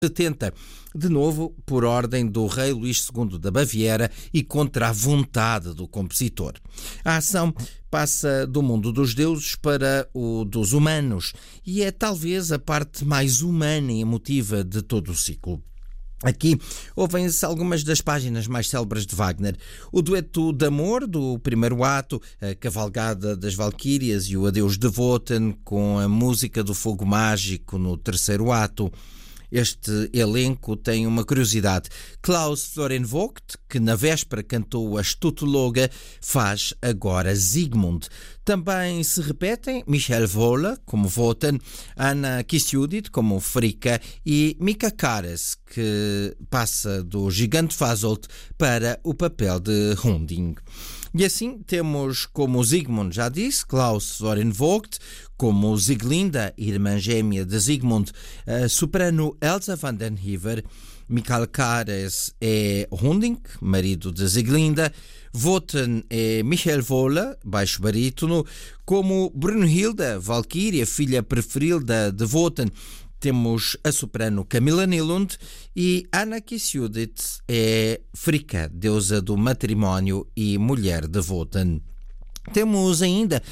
70, de novo por ordem do rei Luís II da Baviera e contra a vontade do compositor. A ação passa do mundo dos deuses para o dos humanos e é talvez a parte mais humana e emotiva de todo o ciclo. Aqui ouvem-se algumas das páginas mais célebres de Wagner. O dueto de amor do primeiro ato, a cavalgada das Valquírias e o adeus de Wotan com a música do fogo mágico no terceiro ato. Este elenco tem uma curiosidade. Klaus Florin Vogt, que na véspera cantou a Stuttloga, faz agora Sigmund. Também se repetem Michael Wohler, como Wotan, Anna Kisjudit, como Fricka, e Mika Kares, que passa do gigante Fasolt para o papel de Hunding. E assim temos como Sigmund, já disse, Klaus Florin Vogt, como Sieglinde, irmã gêmea de Sigmund, a soprano Elsa van den Heever, Mikael Kares é Hunding, marido de Sieglinde, Wotan é Michael Wohler, baixo barítono, como Brunhilde, Valquíria, filha preferida de Wotan, temos a soprano Camilla Nylund e Anna Kisjudit é Fricka, deusa do matrimónio e mulher de Wotan. Temos ainda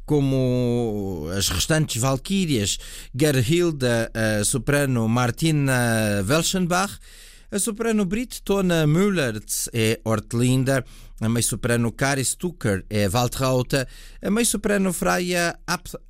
como as restantes valquírias, Gerhilde, a soprano Martina Welschenbach, a soprano Britt-Tona Müllertz é Ortlinda, a meio-soprano Kari Stucker é Waltrauta, a meio-soprano Freya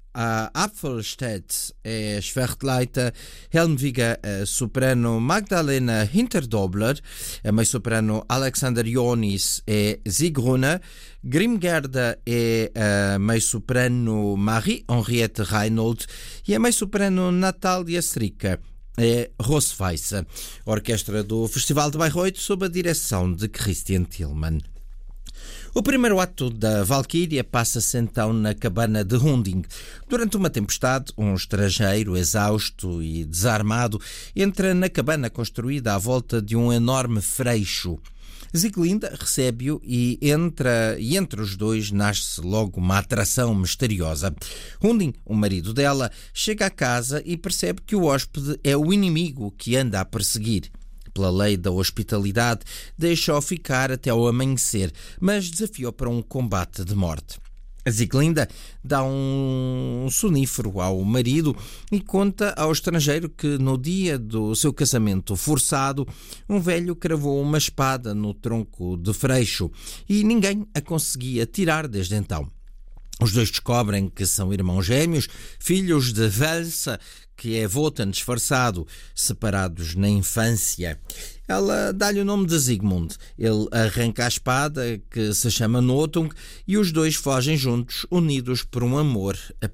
Apfelstedt é Schwertleiter, Helmviga, a soprano Magdalena Hinterdobler, a meio-soprano Alexander Jonis é Sigruna, Grimgerda é a meio-soprano Marie-Henriette Reinhold e a meio-soprano Natália Stricka é Rosweisse. Orquestra do Festival de Bayreuth sob a direção de Christian Tillmann. O primeiro ato da Valquíria passa-se então na cabana de Hunding. Durante uma tempestade, um estrangeiro, exausto e desarmado, entra na cabana construída à volta de um enorme freixo. Sieglinde recebe-o e entre os dois nasce logo uma atração misteriosa. Hunding, o marido dela, chega à casa e percebe que o hóspede é o inimigo que anda a perseguir. Pela lei da hospitalidade, deixa-o ficar até ao amanhecer, mas desafiou para um combate de morte. A Sieglinde dá um sonífero ao marido e conta ao estrangeiro que no dia do seu casamento forçado, um velho cravou uma espada no tronco de freixo e ninguém a conseguia tirar desde então. Os dois descobrem que são irmãos gêmeos, filhos de Velsa, que é Wotan disfarçado, separados na infância. Ela dá-lhe o nome de Sigmund. Ele arranca a espada, que se chama Notung, e os dois fogem juntos, unidos por um amor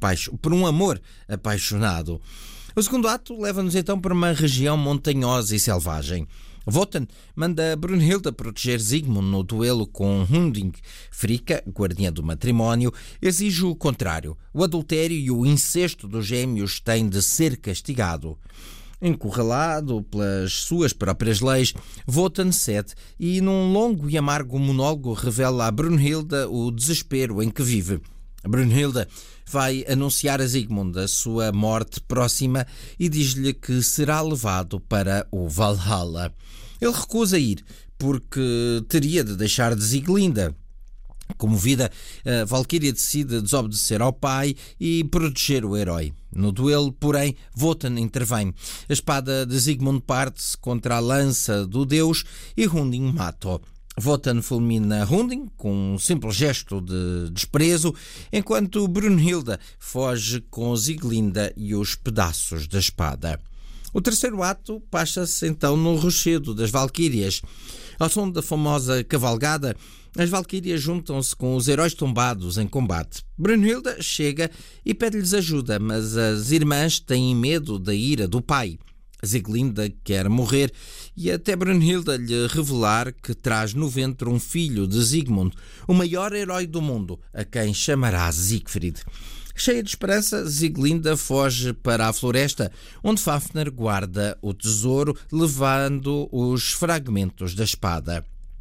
apaixonado. O segundo ato leva-nos então para uma região montanhosa e selvagem. Wotan manda Brunhilde proteger Sigmund no duelo com Hunding. Fricka, guardiã do matrimónio, exige o contrário. O adultério e o incesto dos gêmeos têm de ser castigado. Encurralado pelas suas próprias leis, Wotan cede e, num longo e amargo monólogo, revela a Brunhilde o desespero em que vive. Brunhilde vai anunciar a Sigmund a sua morte próxima e diz-lhe que será levado para o Valhalla. Ele recusa ir porque teria de deixar de Sieglinde. Comovida, a Valquíria decide desobedecer ao pai e proteger o herói. No duelo, porém, Wotan intervém. A espada de Sigmund parte-se contra a lança do deus e Hunding mata-o. Wotan fulmina Hunding com um simples gesto de desprezo, enquanto Brunhilde foge com Sieglinde e os pedaços da espada. O terceiro ato passa-se então no rochedo das Valquírias. Ao som da famosa cavalgada, as Valquírias juntam-se com os heróis tombados em combate. Brunhilde chega e pede-lhes ajuda, mas as irmãs têm medo da ira do pai. Sieglinde quer morrer e até Brunhilde lhe revelar que traz no ventre um filho de Sigmund, o maior herói do mundo, a quem chamará Siegfried. Cheia de esperança, Sieglinde foge para a floresta, onde Fafner guarda o tesouro, levando os fragmentos da espada.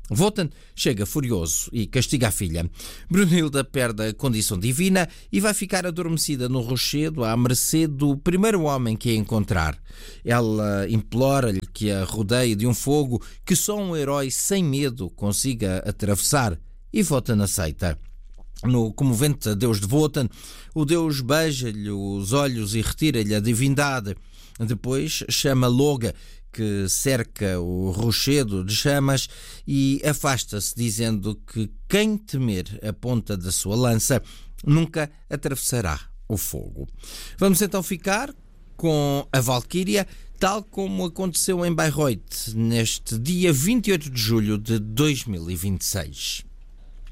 Wotan chega furioso e castiga a filha. Brunilda perde a condição divina e vai ficar adormecida no rochedo à mercê do primeiro homem que a encontrar. Ela implora-lhe que a rodeie de um fogo que só um herói sem medo consiga atravessar, e Wotan aceita. No comovente adeus de Wotan, o deus beija-lhe os olhos e retira-lhe a divindade. Depois chama Loga, que cerca o rochedo de chamas, e afasta-se, dizendo que quem temer a ponta da sua lança nunca atravessará o fogo. Vamos então ficar com a Valquíria, tal como aconteceu em Bayreuth, neste dia 28 de julho de 2026.